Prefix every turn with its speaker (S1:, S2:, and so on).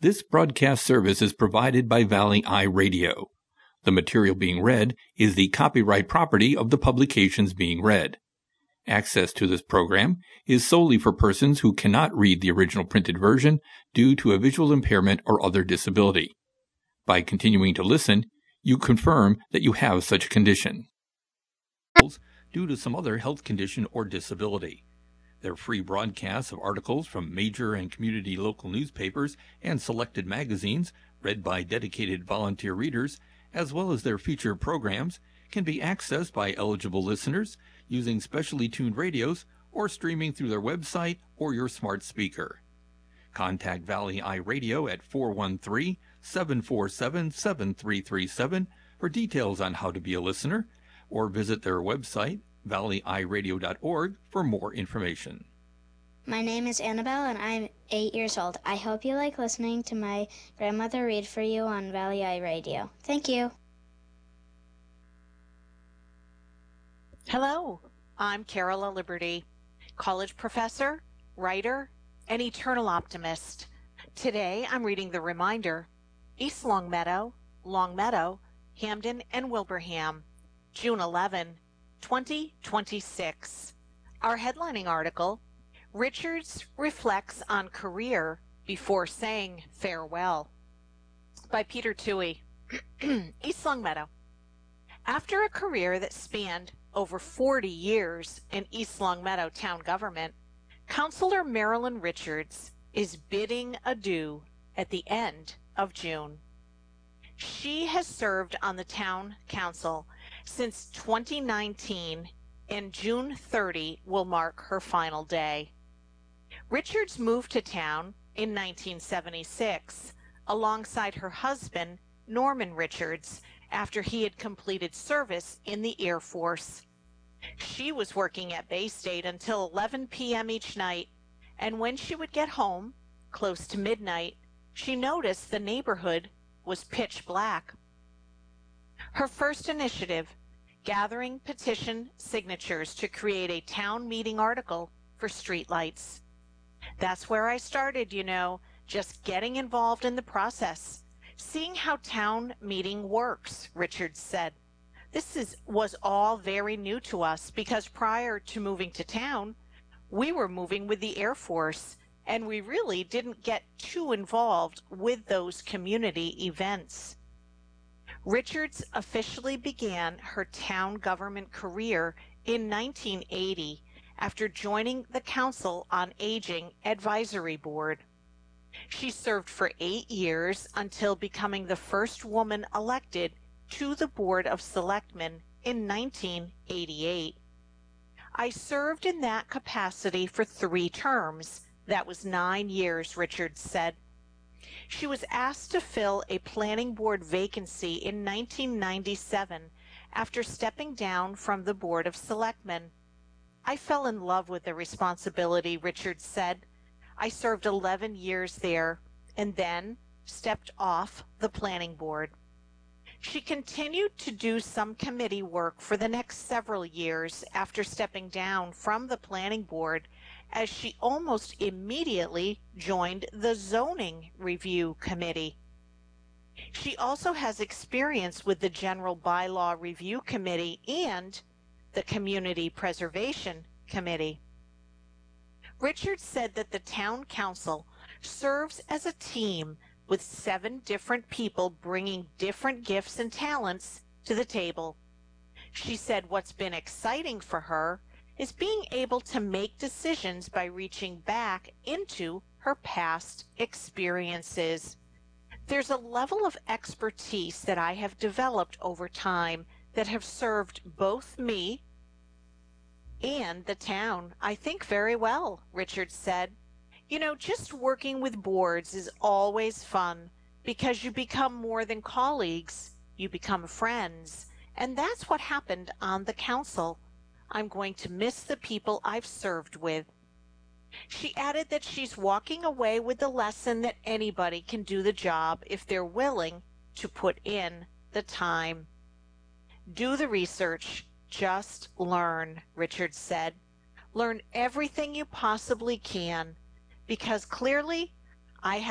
S1: This broadcast service is provided by Valley Eye Radio. The material being read is the copyright property of the publications being read. Access to this program is solely for persons who cannot read the original printed version due to a visual impairment or other disability. By continuing to listen, you confirm that you have such a condition. Due to some other health condition or disability. Their free broadcasts of articles from major and community local newspapers and selected magazines, read by dedicated volunteer readers, as well as their featured programs, can be accessed by eligible listeners using specially tuned radios or streaming through their website or your smart speaker. Contact Valley Eye Radio at 413-747-7337 for details on how to be a listener, or visit their website, valleyeyeradio.org, for more information.
S2: My name is Annabelle, and I'm 8 years old. I hope you like listening to my grandmother read for you on Valley Eye Radio. Thank you.
S3: Hello, I'm Carola Liberty, college professor, writer, and eternal optimist. Today I'm reading The Reminder, East Longmeadow, Hamden, and Wilbraham, June 11, 2026. Our headlining article, Richards Reflects on Career Before Saying Farewell, by Peter Toohey. East Longmeadow. After a career that spanned over 40 years in East Longmeadow town government, Councilor Marilyn Richards is bidding adieu at the end of June. She has served on the town council since 2019, and June 30 will mark her final day. Richards moved to town in 1976 alongside her husband, Norman Richards, after he had completed service in the Air Force. She was working at Bay State until 11 p.m. each night, and when she would get home, close to midnight, she noticed the neighborhood was pitch black. Her first initiative, gathering petition signatures to create a town meeting article for streetlights. That's where I started, just getting involved in the process, seeing how town meeting works, Richards said. This was all very new to us because prior to moving to town, we were moving with the Air Force, and we really didn't get too involved with those community events. Richards officially began her town government career in 1980 after joining the Council on Aging Advisory Board. She served for 8 years until becoming the first woman elected to the Board of Selectmen in 1988. I served in that capacity for 3 terms. That was 9 years, Richards said. She was asked to fill a planning board vacancy in 1997 after stepping down from the Board of Selectmen. I fell in love with the responsibility, Richards said. I served 11 years there and then stepped off the planning board. She continued to do some committee work for the next several years after stepping down from the planning board, as she almost immediately joined the Zoning Review Committee. She also has experience with the General Bylaw Review Committee and the Community Preservation Committee. Richards said that the town council serves as a team with 7 different people bringing different gifts and talents to the table. She said what's been exciting for her is being able to make decisions by reaching back into her past experiences. There's a level of expertise that I have developed over time that have served both me and the town, I think, very well, Richards said. Just working with boards is always fun because you become more than colleagues, you become friends, and that's what happened on the council. I'm going to miss the people I've served with. She added that she's walking away with the lesson that anybody can do the job if they're willing to put in the time. Do the research, just learn, Richards said. Learn everything you possibly can, because clearly I have